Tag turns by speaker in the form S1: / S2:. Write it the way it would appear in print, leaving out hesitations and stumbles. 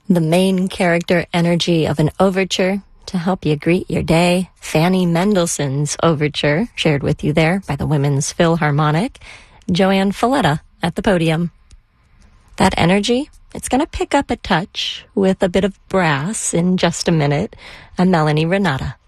S1: The main character energy of an overture to help you greet your day. Fanny Mendelssohn's overture, shared with you there by the Women's Philharmonic. Joanne Falletta at the podium. That energy, it's going to pick up a touch with a bit of brass in just a minute. I'm Melanie Renata.